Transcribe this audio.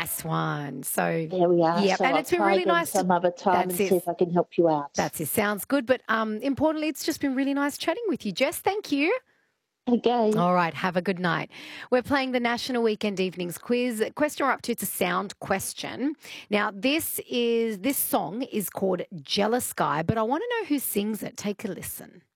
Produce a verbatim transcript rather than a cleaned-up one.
nice one. So, There we are. yeah, So and I'll it's been try really again nice to. some other time and That's see it. if I can help you out. That's it. Sounds good. But um, importantly, it's just been really nice chatting with you, Jess. Thank you. Okay. All right, have a good night. We're playing the National Weekend Evenings Quiz. Question we're up to, it's a sound question. Now, this is this song is called Jealous Guy, but I want to know who sings it. Take a listen.